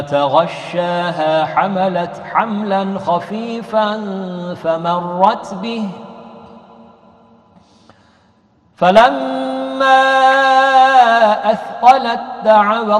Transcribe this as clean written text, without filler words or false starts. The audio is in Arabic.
تغشاها حملت حملا خفيفا فمرت به فلما أثقلت دعوا